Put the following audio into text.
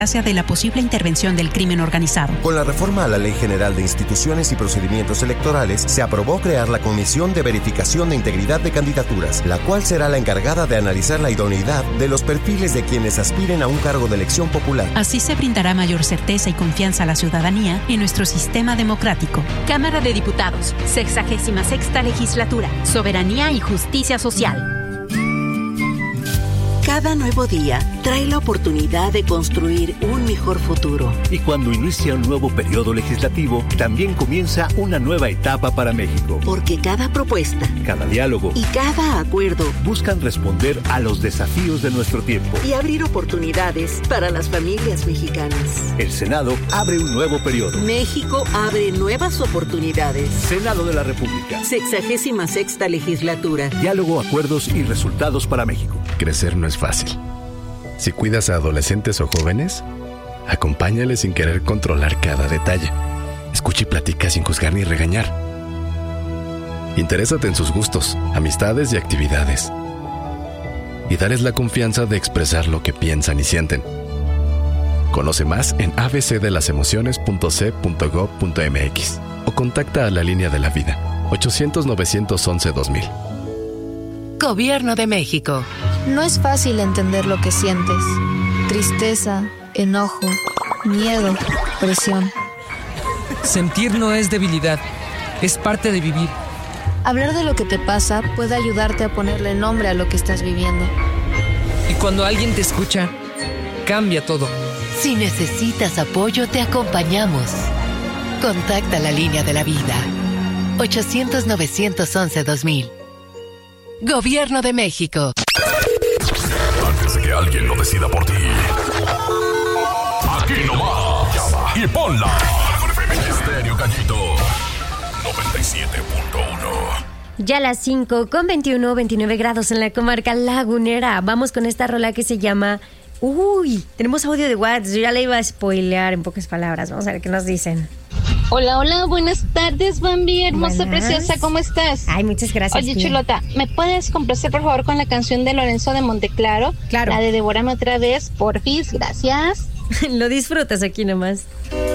de la posible intervención del crimen organizado. Con la reforma a la Ley General de Instituciones y Procedimientos Electorales, se aprobó crear la Comisión de Verificación de Integridad de Candidaturas, la cual será la encargada de analizar la idoneidad de los perfiles de quienes aspiren a un cargo de elección popular. Así se brindará mayor certeza y confianza a la ciudadanía en nuestro sistema democrático. Cámara de Diputados, 66ª Legislatura, Soberanía y Justicia Social. Cada nuevo día trae la oportunidad de construir un mejor futuro. Y cuando inicia un nuevo periodo legislativo, también comienza una nueva etapa para México. Porque cada propuesta, cada diálogo y cada acuerdo buscan responder a los desafíos de nuestro tiempo y abrir oportunidades para las familias mexicanas. El Senado abre un nuevo periodo. México abre nuevas oportunidades. Senado de la República. 66ª Legislatura. Diálogo, acuerdos y resultados para México. Crecer no es fácil. Si cuidas a adolescentes o jóvenes, acompáñales sin querer controlar cada detalle. Escucha y platica sin juzgar ni regañar. Interésate en sus gustos, amistades y actividades. Y dales la confianza de expresar lo que piensan y sienten. Conoce más en abcdelasemociones.c.gov.mx o contacta a la Línea de la Vida, 800-911-2000. Gobierno de México. No es fácil entender lo que sientes. Tristeza, enojo, miedo, presión. Sentir no es debilidad, es parte de vivir. Hablar de lo que te pasa puede ayudarte a ponerle nombre a lo que estás viviendo. Y cuando alguien te escucha, cambia todo. Si necesitas apoyo, te acompañamos. Contacta la Línea de la Vida. 800-911-2000. Gobierno de México. Antes de que alguien lo decida por ti. Aquí nomás. Llama y ponla. Estéreo Gallito 97.1. Ya las 5 con 29 grados en la comarca lagunera. Vamos con esta rola que se llama... Uy, tenemos audio de WhatsApp. Yo ya le iba a spoilear en pocas palabras. Vamos a ver qué nos dicen. Hola, buenas tardes, Bambi, hermosa, preciosa, ¿cómo estás? Ay, muchas gracias. Oye, Chulota, ¿me puedes complacer, por favor, con la canción de Lorenzo de Monteclaro? Claro. La de Devórame otra vez, porfis, gracias. Lo disfrutas aquí nomás.